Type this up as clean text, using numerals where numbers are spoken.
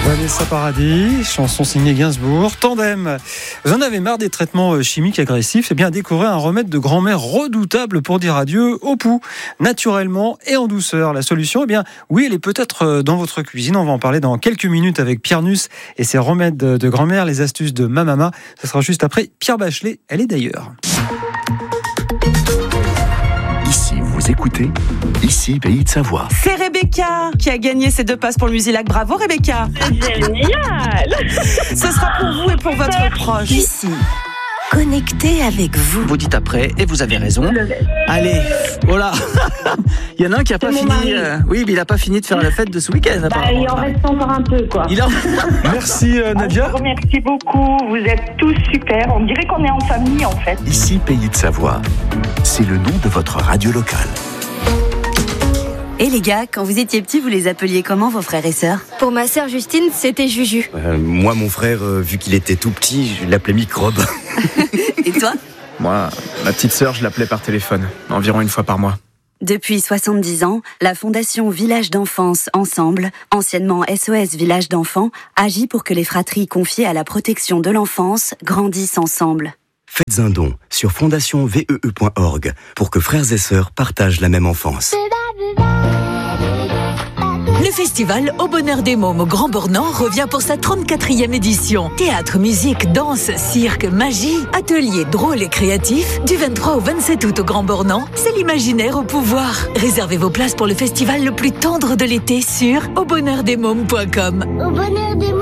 Vanessa Paradis, chanson signée Gainsbourg. Tandem, vous en avez marre des traitements chimiques agressifs? Eh bien, découvrez un remède de grand-mère redoutable pour dire adieu au pouls, naturellement et en douceur. La solution, eh bien, oui, elle est peut-être dans votre cuisine. On va en parler dans quelques minutes avec Pierre Nuss et ses remèdes de grand-mère, les astuces de ma maman. Ce sera juste après Pierre Bachelet. Elle est d'ailleurs. Ici, vous écoutez Ici, Pays de Savoie. C'est Rebecca qui a gagné ses 2 passes pour le Musilac. Bravo Rebecca. Génial. Ce sera pour vous et pour votre proche. Ici, connecté avec vous. Vous dites après, et vous avez raison. Allez, voilà. Il y en a un qui n'a pas fini. Oui, mais il n'a pas fini de faire la fête de ce week-end. Il en reste encore un peu, quoi. Merci Nadia. Je vous remercie beaucoup. Vous êtes tous super. On dirait qu'on est en famille, en fait. Ici, Pays de Savoie. C'est le nom de votre radio locale. Et les gars, quand vous étiez petits, vous les appeliez comment, vos frères et sœurs? Pour ma sœur Justine, c'était Juju. Moi, mon frère, vu qu'il était tout petit, je l'appelais Microbe. Et toi? Moi, ma petite sœur, je l'appelais par téléphone, environ 1 fois par mois. Depuis 70 ans, la Fondation Village d'Enfance Ensemble, anciennement SOS Village d'Enfants, agit pour que les fratries confiées à la protection de l'enfance grandissent ensemble. Faites un don sur fondationvee.org pour que frères et sœurs partagent la même enfance. Le festival Au Bonheur des Mômes au Grand Bornand revient pour sa 34e édition. Théâtre, musique, danse, cirque, magie, ateliers drôles et créatifs. Du 23 au 27 août au Grand Bornand, c'est l'imaginaire au pouvoir. Réservez vos places pour le festival le plus tendre de l'été sur aubonheurdesmômes.com. Au bonheur des